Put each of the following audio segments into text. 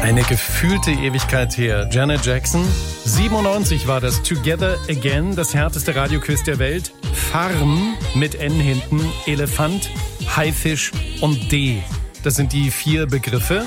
Eine gefühlte Ewigkeit her. Janet Jackson. 97 war das Together Again, das härteste Radioquiz der Welt. Farm mit N hinten, Elefant, Haifisch und D. Das sind die 4 Begriffe.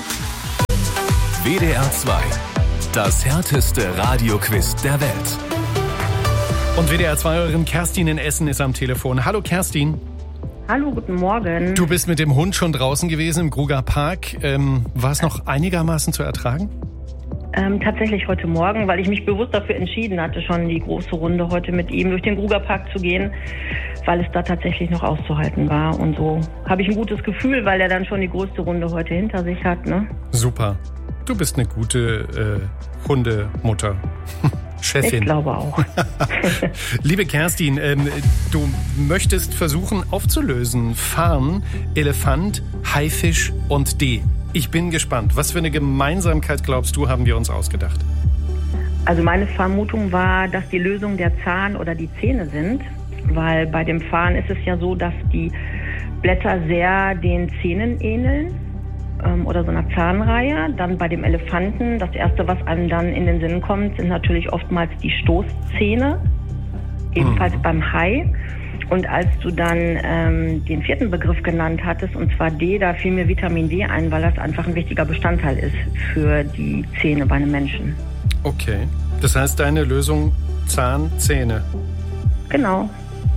WDR 2. Das härteste Radioquiz der Welt. Und WDR 2-Hörerin Kerstin in Essen ist am Telefon. Hallo Kerstin. Hallo, guten Morgen. Du bist mit dem Hund schon draußen gewesen im Gruger Park. War es noch einigermaßen zu ertragen? Tatsächlich heute Morgen, weil ich mich bewusst dafür entschieden hatte, schon die große Runde heute mit ihm durch den Gruger Park zu gehen, weil es da tatsächlich noch auszuhalten war. Und so habe ich ein gutes Gefühl, weil er dann schon die größte Runde heute hinter sich hat. Ne? Super. Du bist eine gute Hundemutter. Chefin. Ich glaube auch. Liebe Kerstin, du möchtest versuchen aufzulösen. Farn, Elefant, Haifisch und D. Ich bin gespannt. Was für eine Gemeinsamkeit, glaubst du, haben wir uns ausgedacht? Also meine Vermutung war, dass die Lösung der Zahn oder die Zähne sind. Weil bei dem Farn ist es ja so, dass die Blätter sehr den Zähnen ähneln. Oder so einer Zahnreihe. Dann bei dem Elefanten, das Erste, was einem dann in den Sinn kommt, sind natürlich oftmals die Stoßzähne, ebenfalls beim Hai. Und als du dann den 4. Begriff genannt hattest, und zwar D, da fiel mir Vitamin D ein, weil das einfach ein wichtiger Bestandteil ist für die Zähne bei einem Menschen. Okay, das heißt deine Lösung Zahn, Zähne. Genau.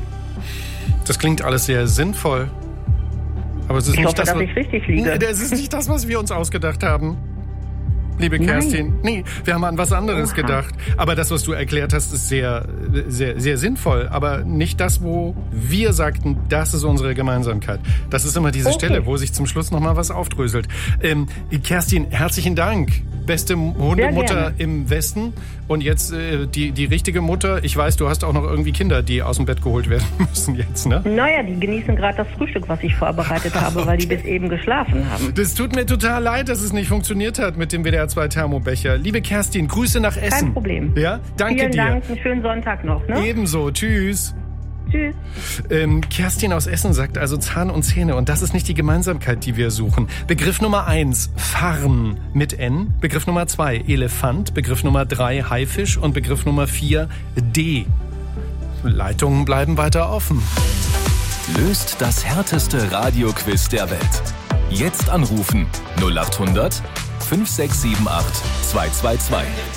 Das klingt alles sehr sinnvoll. Aber es ist ich nicht hoffe, das, dass ich richtig liege. Das ist nicht das, was wir uns ausgedacht haben. Liebe Kerstin. Nee, wir haben an was anderes gedacht. Aber das, was du erklärt hast, ist sehr, sehr, sehr sinnvoll. Aber nicht das, wo wir sagten, das ist unsere Gemeinsamkeit. Das ist immer diese Stelle, wo sich zum Schluss nochmal was aufdröselt. Kerstin, herzlichen Dank. Beste Hundemutter im Westen. Und jetzt die richtige Mutter. Ich weiß, du hast auch noch irgendwie Kinder, die aus dem Bett geholt werden müssen jetzt, ne? Naja, die genießen gerade das Frühstück, was ich vorbereitet habe, weil die bis eben geschlafen haben. Das tut mir total leid, dass es nicht funktioniert hat mit dem WDR 2 Thermobecher. Liebe Kerstin, Grüße nach Essen. Kein Problem. Ja, danke dir. Vielen Dank, einen schönen Sonntag noch, ne? Ebenso, tschüss. Tschüss. Kerstin aus Essen sagt also Zahn und Zähne. Und das ist nicht die Gemeinsamkeit, die wir suchen. Begriff Nummer 1, Farn mit N. Begriff Nummer 2, Elefant. Begriff Nummer 3, Haifisch. Und Begriff Nummer 4, D. Leitungen bleiben weiter offen. Löst das härteste Radioquiz der Welt. Jetzt anrufen 0800 5678 222.